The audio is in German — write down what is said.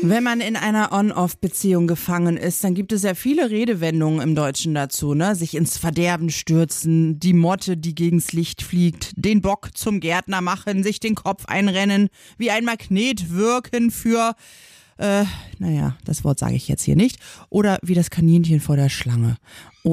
Wenn man in einer On-Off-Beziehung gefangen ist, dann gibt es ja viele Redewendungen im Deutschen dazu, ne? Sich ins Verderben stürzen, die Motte, die gegens Licht fliegt, den Bock zum Gärtner machen, sich den Kopf einrennen, wie ein Magnet wirken für, das Wort sage ich jetzt hier nicht, oder wie das Kaninchen vor der Schlange.